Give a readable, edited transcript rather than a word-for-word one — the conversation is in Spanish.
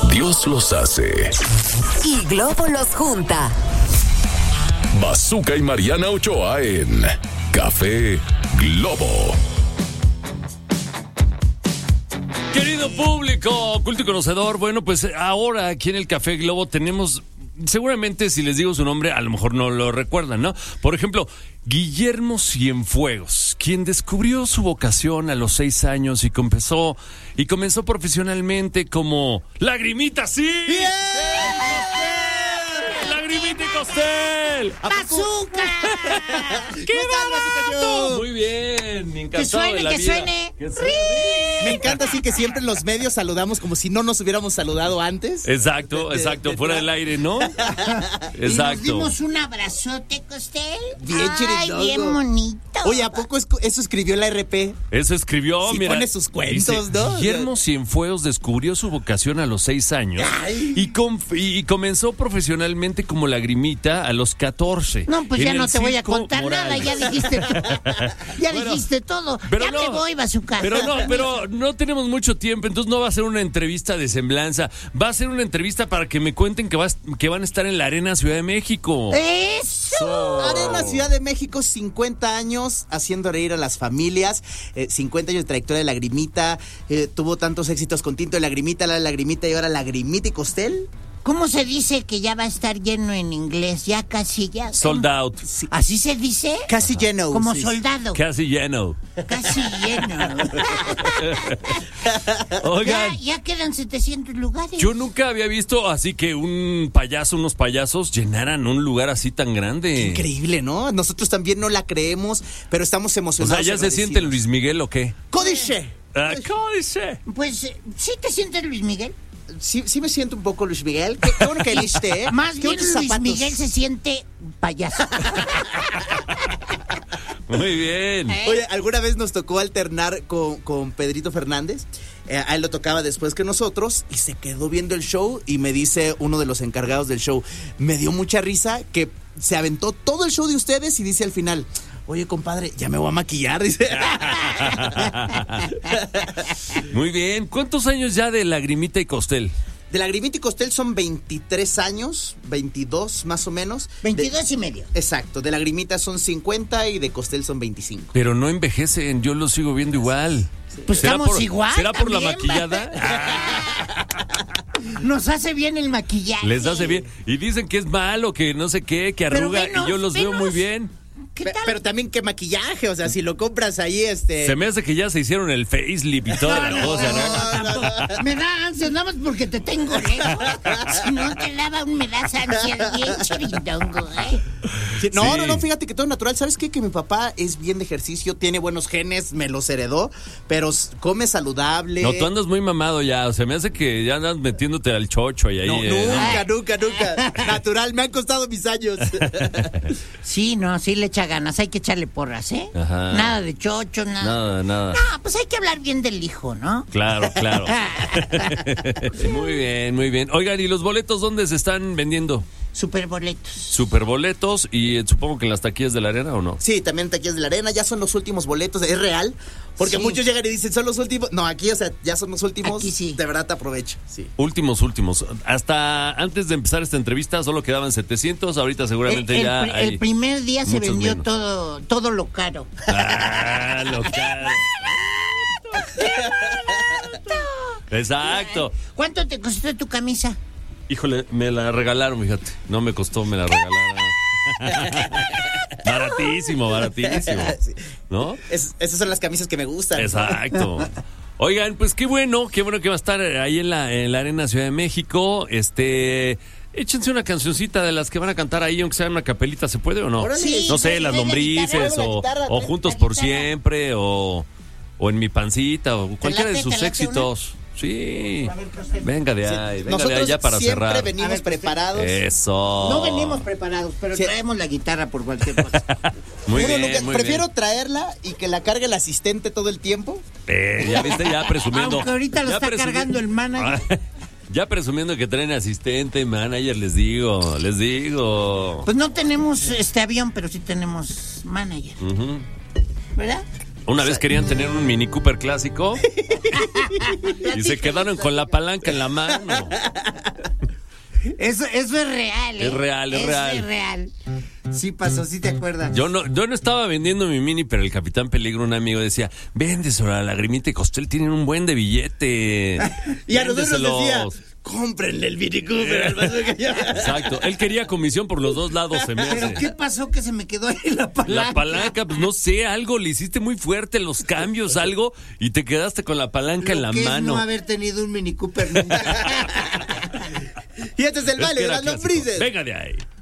Dios los hace y Globo los junta. Bazooka y Mariana Ochoa en Café Globo. Querido público, culto y conocedor, bueno, pues ahora aquí en el Café Globo tenemos, seguramente si les digo su nombre, a lo mejor no lo recuerdan, ¿no? Por ejemplo, Guillermo Cienfuegos, quien descubrió su vocación a los 6 años y comenzó profesionalmente como Lagrimita, sí. ¡Bien! ¡Lagrimita y Costel! ¡Bazooka! ¡Qué barato! Muy bien, encantado de la vida. Que suene. Me encanta así que siempre en los medios saludamos como si no nos hubiéramos saludado antes. Exacto, fuera del aire, ¿no? Y nos Exacto. dimos un abrazote, Costel. Bien Ay, chirindogo. bien bonito. Oye, ¿a poco eso escribió la RP? Eso escribió, Sí, mira. pone sus cuentos, dice, ¿no? Guillermo Cienfuegos descubrió su vocación a los 6 años y comenzó profesionalmente como Lagrimita a los 14. No, pues en ya el no te voy a Circo contar Morales. nada, ya dijiste todo. Ya Bueno, dijiste todo. pero Ya no, me voy, Bazooka. Pero no tenemos mucho tiempo, entonces no va a ser una entrevista de semblanza, va a ser una entrevista para que me cuenten que van a estar en la Arena Ciudad de México. ¡Eso! Arena Ciudad de México, 50 años haciendo reír a las familias, 50 años de trayectoria de Lagrimita, tuvo tantos éxitos con Tinto de Lagrimita, la Lagrimita y ahora Lagrimita y Costel. ¿Cómo se dice que ya va a estar lleno en inglés? Ya casi ya. Sold out. ¿Así se dice? Casi lleno. Como sí. soldado. Casi lleno. Casi lleno. Oigan. Ya quedan 700 lugares. Yo nunca había visto así que unos payasos llenaran un lugar así tan grande. Increíble, ¿no? Nosotros también no la creemos, pero estamos O emocionados. sea, ¿ya se siente Luis Miguel o qué? ¡Códice! Códice. Pues, ¿sí te sientes Luis Miguel? Sí me siento un poco Luis Miguel. Qué bueno que viste, ¿eh? Más Qué bien bonitos Luis zapatos. Miguel se siente payaso. Muy bien. Oye, alguna vez nos tocó alternar con Pedrito Fernández. A él lo tocaba después que nosotros y se quedó viendo el show y me dice uno de los encargados del show, me dio mucha risa que se aventó todo el show de ustedes y dice al final, oye, compadre, ya me voy a maquillar, dice. Muy bien. ¿Cuántos años ya de Lagrimita y Costel? De Lagrimita y Costel son 23 años, 22 más o menos. 22 y medio. Exacto, de Lagrimita son 50 y de Costel son 25. Pero no envejecen, yo los sigo viendo igual. Pues ¿Será estamos igual. ¿Será por la también, maquillada? Nos hace bien el maquillaje. Les hace bien. Y dicen que es malo, que no sé qué, que Pero arruga. venos, y yo los veo venos. muy bien. ¿Qué tal? Pero también qué maquillaje, o sea, si lo compras ahí, Se me hace que ya se hicieron el facelift y toda la cosa, ¿no? Me da ansias, nada más porque te tengo lejos. Si no te lava me das ansias bien chirindongo, ¿eh? Sí, no, Sí. no, fíjate que todo natural. ¿Sabes qué? Que mi papá es bien de ejercicio, tiene buenos genes, me los heredó, pero come saludable. No, tú andas muy mamado ya. O sea, me hace que ya andas metiéndote al chocho y ahí. No, nunca. Natural, me han costado mis años. Sí, no, sí le echa ganas. Hay que echarle porras, ¿eh? Ajá. Nada de chocho, nada. Nada. No, pues hay que hablar bien del hijo, ¿no? Claro. Muy bien. Oigan, ¿y los boletos dónde se están vendiendo? Superboletos. Superboletos y supongo que en las taquillas de la Arena, ¿o no? Sí, también Taquillas de la Arena, ya son los últimos boletos, es real, porque Sí. muchos llegan y dicen, son los últimos. No, aquí, o sea, ya son los últimos. Aquí sí. De verdad te aprovecho, sí. Últimos. Hasta antes de empezar esta entrevista solo quedaban 700, ahorita seguramente ya hay el primer día se muchos vendió menos. todo lo caro. Lo caro. Exacto. ¿Cuánto te costó tu camisa? Híjole, me la regalaron, fíjate. No me costó, me la regalaron. Baratísimo. Sí. ¿No? Esas son las camisas que me gustan. Exacto. Oigan, pues qué bueno que va a estar ahí en la Arena Ciudad de México. Échense una cancioncita de las que van a cantar ahí, aunque sea una capelita, ¿se puede o no? Órale. Sí, No sé, trae Las la Lombrices guitarra, o trae la Juntos guitarra. por Siempre o En Mi Pancita o cualquiera de late, sus te late éxitos. Sí. A ver, Costel. Venga de ahí, venga de Nosotros ahí ya para siempre cerrar. venimos A ver, preparados. Eso. No venimos preparados, pero Sí. traemos la guitarra por cualquier cosa. Muy Uno bien, nunca- muy prefiero bien. traerla y que la cargue el asistente todo el tiempo. Ya viste, ya presumiendo. Aunque ahorita lo Ya está cargando el manager. Ya presumiendo que traen asistente, manager, les digo. Pues no tenemos avión, pero sí tenemos manager. Ujú. ¿Verdad? Una vez querían tener un Mini Cooper clásico y se quedaron con la palanca en la mano. Eso es real, ¿eh? Es real, es real. Es real. Sí pasó, sí te acuerdas. Yo no estaba vendiendo mi Mini, pero el Capitán Peligro, un amigo, decía, vende sobre la Lagrimita y Costel, tienen un buen de billete. Y a nosotros Véndeselos. decía, cómprenle el Mini Cooper al Bazooka. Exacto, él quería comisión por los dos lados, se me ¿Pero hace. qué pasó que se me quedó ahí la palanca? La palanca, pues no sé, algo, le hiciste muy fuerte los cambios, algo, y te quedaste con la palanca en la Lo que es mano. no haber tenido un Mini Cooper nunca. Y este es el Es baile que de era las clásico. lombrices. Venga de ahí.